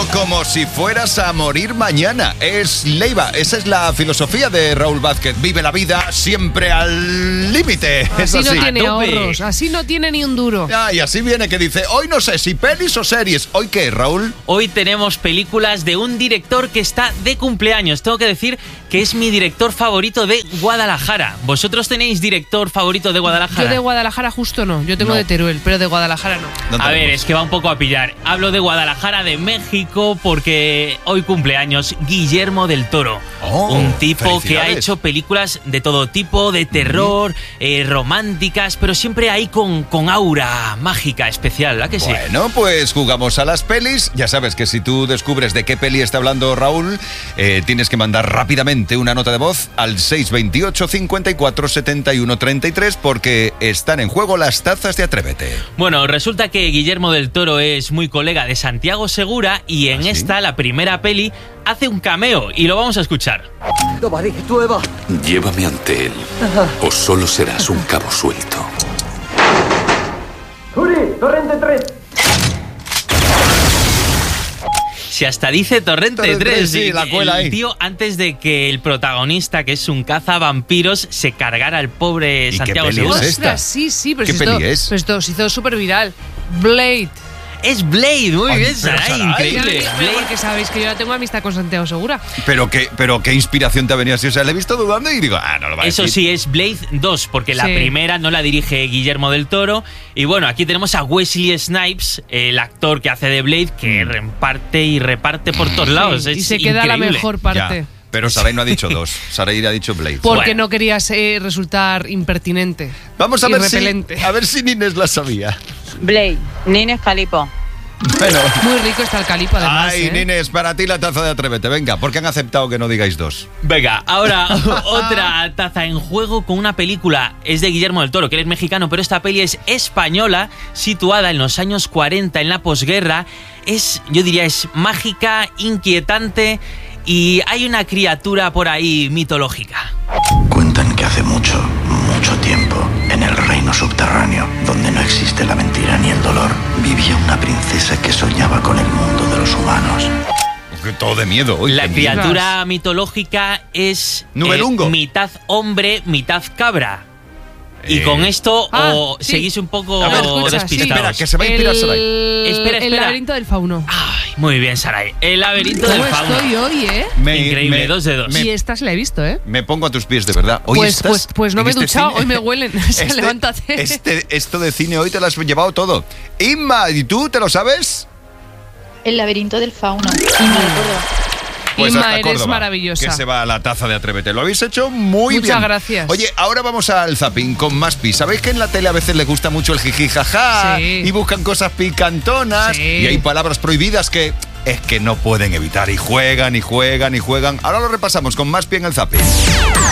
como si fueras a morir mañana. Es Leiva, esa es la filosofía de Raúl Vázquez. Vive la vida siempre al límite. Así no tiene ahorros, así no tiene ni un duro. Y así viene que dice, hoy no sé si pelis o series. ¿Hoy qué, Raúl? Hoy tenemos películas de un director que está de cumpleaños. Tengo que decir que es mi director favorito de Guadalajara. ¿Vosotros tenéis director favorito de Guadalajara? Yo de Guadalajara justo no, yo tengo de Teruel, pero de Guadalajara no. A ver, es que va un poco a pillar. Hablo de Guadalajara, de México, porque hoy cumpleaños Guillermo del Toro. Un tipo que ha hecho películas de todo tipo, de terror, románticas, pero siempre ahí con aura mágica especial, ¿verdad que sí? Bueno, pues jugamos a las pelis. Ya sabes que si tú descubres de qué peli está hablando Raúl, tienes que mandar rápidamente una nota de voz al 628 54 71 33 porque están en juego las tazas de Atrévete. Bueno, resulta que Guillermo del Toro es muy colega de Santiago Segura y en esta, la primera peli, hace un cameo y lo vamos a escuchar. Llévame ante él o solo serás un cabo suelto. ¡Torrente 3! Si hasta dice Torrente 3, sí, la cuela ahí. El tío, antes de que el protagonista, que es un cazavampiros, se cargara al pobre Santiago Segura. Ostras, sí, pero ¿Qué peli es? Esto se hizo súper viral. Blade. Es Blade, muy bien, Saray, increíble. Porque sabéis que yo la tengo amistad con Santiago Segura. Pero qué inspiración te ha venido así. O sea, le he visto dudando y digo, no lo va a decir. Eso sí, es Blade 2, porque la primera no la dirige Guillermo del Toro. Y bueno, aquí tenemos a Wesley Snipes, el actor que hace de Blade, que reparte por todos lados. Es y se increíble. queda la mejor parte. Ya. Pero Saray no ha dicho 2, Saray ha dicho Blade. Porque no querías resultar impertinente. Vamos a ver si Nines la sabía. Blade, Nines Calipo. Bueno. Muy rico está el calipo, además. Ay, Nines, para ti la taza de Atrévete. Venga, porque han aceptado que no digáis 2. Venga, ahora otra taza en juego con una película. Es de Guillermo del Toro, que él es mexicano, pero esta peli es española, situada en los años 40, en la posguerra. Yo diría, es mágica, inquietante y hay una criatura por ahí mitológica. Cuentan que hace mucho tiempo, en el reino subterráneo, donde no existe la mentira ni el dolor, vivía una princesa que soñaba con el mundo de los humanos. Todo de miedo. Hoy, la criatura mitológica es mitad hombre, mitad cabra. Y con esto seguís un poco despistados. Espera, que se va a inspirar Saray. Espera. El laberinto del fauno. Ay, muy bien, Saray. El laberinto del fauno. Estoy hoy, Increíble, 2 de 2. Y esta se la he visto, Me pongo a tus pies, de verdad. Hoy pues no me he duchado, hoy me huelen. Levántate. Esto de cine hoy te lo has llevado todo. Inma, ¿y tú te lo sabes? El laberinto del fauno. Pues Inma, hasta eres Córdoba, maravillosa. Que se va a la taza de Atrévete. Lo habéis hecho muy bien. Muchas gracias. Oye, ahora vamos al zapping con más pi. ¿Sabéis que en la tele a veces les gusta mucho el jiji jaja? Y buscan cosas picantonas y hay palabras prohibidas que es que no pueden evitar y juegan. Ahora lo repasamos con más pi en el zapping.